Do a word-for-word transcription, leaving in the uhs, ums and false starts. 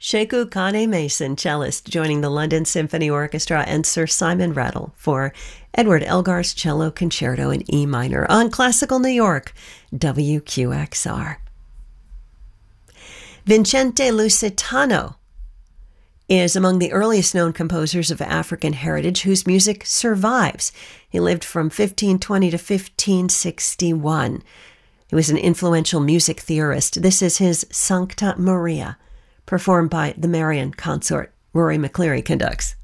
Sheku Kane Mason, cellist, joining the London Symphony Orchestra and Sir Simon Rattle for Edward Elgar's Cello Concerto in E minor on Classical New York, W Q X R. Vincente Lusitano is among the earliest known composers of African heritage whose music survives. He lived from fifteen twenty to fifteen sixty-one. He was an influential music theorist. This is his Sancta Maria, performed by the Marian consort. Rory McCleary conducts.